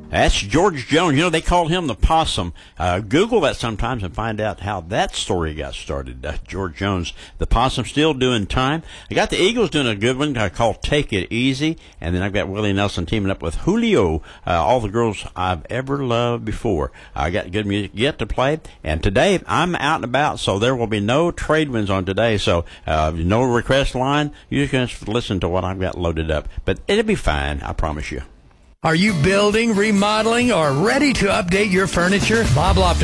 That's George Jones. You know, they called him the possum. Google that sometimes and find out how that story got started. George Jones, the possum, still doing time. I got the Eagles doing a good one called Take It Easy. And then I've got Willie Nelson teaming up with Julio, all the girls I've ever loved before. I got good music yet to play. And today I'm out and about, so there will be no trade wins on today. So no request line. You can just listen to what I've got loaded up. But it'll be fine, I promise you. Are you building, remodeling, or ready to update your furniture? Bob Loftus